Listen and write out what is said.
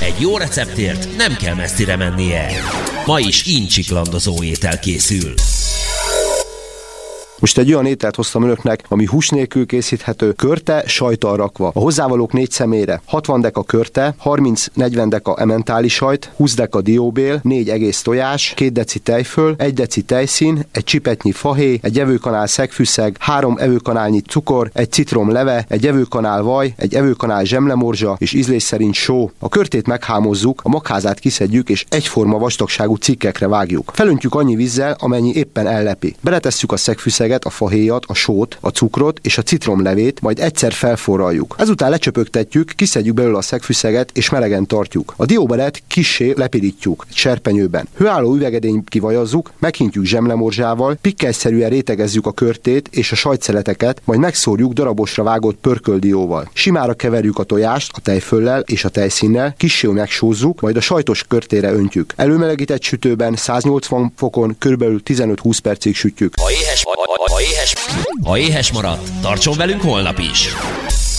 Egy jó receptért nem kell messzire mennie. Ma is incsiklandozó étel készül. Most egy olyan ételt hoztam önöknek, ami hús nélkül készíthető, körte, sajttal rakva. A hozzávalók 4 személyre: 60 deka körte, 30-40 deka ementáli sajt, 20 deka dióbél, 4 egész tojás, 2 deci tejföl, 1 deci tejszín, egy csipetnyi fahéj, egy evőkanál szegfűszeg, 3 evőkanálnyi cukor, egy citrom leve, egy evőkanál vaj, egy evőkanál zsemlemorzsa és ízlés szerint só. A körtét meghámozzuk, a magházát kiszedjük és egyforma vastagságú cikkekre vágjuk. Felöntjük annyi vízzel, amennyi éppen ellepi. Beletesszük a szegfűszeget, a fahéjat, a sót, a cukrot és a citromlevét, majd egyszer felforraljuk. Ezután lecsöpögtetjük, kiszedjük belőle a szegfűszeget és melegen tartjuk. A dióbelet kissé lepirítjuk egy serpenyőben. Hőálló üvegedényt kivajazzuk, meghintjük zsemlemorzsával, pikkelszerűen rétegezzük a körtét és a sajtszeleteket, majd megszórjuk darabosra vágott pörköldióval. Simára keverjük a tojást a tejföllel és a tejszínnel, kissé megsózzuk, majd a sajtos körtére öntjük. Előmelegített sütőben 180 fokon körülbelül 15-20 percig sütjük. Ha éhes maradt, tartson velünk holnap is!